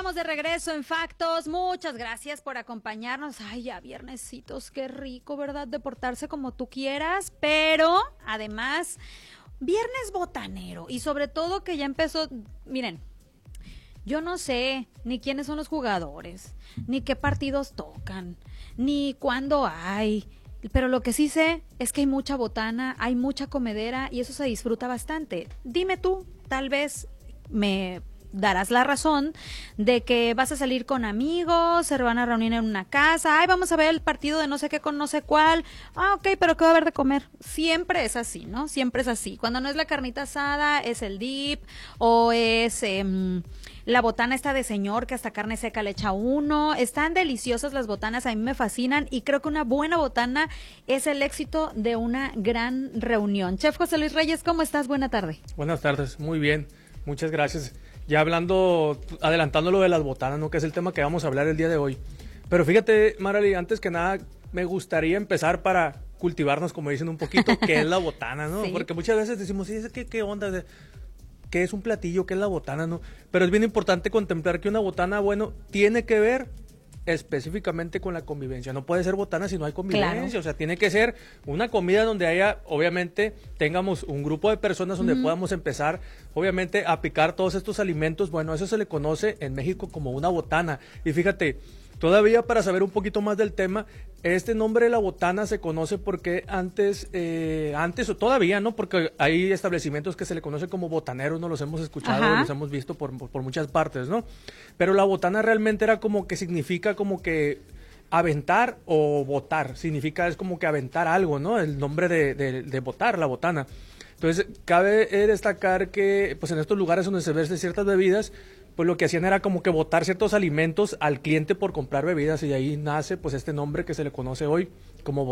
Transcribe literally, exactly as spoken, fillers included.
estamos de regreso en Factos. Muchas gracias por acompañarnos. Ay, ya viernesitos, qué rico, ¿verdad? De portarse como tú quieras, pero además, viernes botanero y sobre todo que ya empezó, miren, yo no sé ni quiénes son los jugadores, ni qué partidos tocan, ni cuándo hay, pero lo que sí sé es que hay mucha botana, hay mucha comedera y eso se disfruta bastante. Dime tú, tal vez me darás la razón de que vas a salir con amigos, se van a reunir en una casa, ay, vamos a ver el partido de no sé qué con no sé cuál, ah, ok, pero ¿qué va a haber de comer? Siempre es así, ¿no? Siempre es así. Cuando no es la carnita asada, es el dip, o es eh, la botana esta de señor, que hasta carne seca le echa uno. Están deliciosas las botanas, a mí me fascinan, y creo que una buena botana es el éxito de una gran reunión. Chef José Luis Reyes, ¿cómo estás? Buena tarde. Buenas tardes, muy bien, muchas gracias. Ya hablando, adelantando lo de las botanas, ¿no? Que es el tema que vamos a hablar el día de hoy. Pero fíjate, Marely, antes que nada, me gustaría empezar para cultivarnos, como dicen un poquito, qué es la botana, ¿no? Sí. Porque muchas veces decimos, sí, ¿qué, qué onda? ¿Qué es un platillo? ¿Qué es la botana, no? Pero es bien importante contemplar que una botana, bueno, tiene que ver específicamente con la convivencia. No puede ser botana si no hay convivencia, claro. O sea, tiene que ser una comida donde haya, obviamente, tengamos un grupo de personas donde uh-huh. podamos empezar, obviamente, a picar todos estos alimentos. Bueno, eso se le conoce en México como una botana. Y fíjate, todavía para saber un poquito más del tema, este nombre de la botana se conoce porque antes, eh, antes o todavía, ¿no? Porque hay establecimientos que se le conoce como botaneros, ¿no? Los hemos escuchado, Ajá. los hemos visto por, por, por muchas partes, ¿no? Pero la botana realmente era como que significa como que aventar o botar, significa es como que aventar algo, ¿no? El nombre de, de, de botar, la botana. Entonces, cabe destacar que pues en estos lugares donde se venden ciertas bebidas, pues lo que hacían era como que botar ciertos alimentos al cliente por comprar bebidas, y de ahí nace pues este nombre que se le conoce hoy como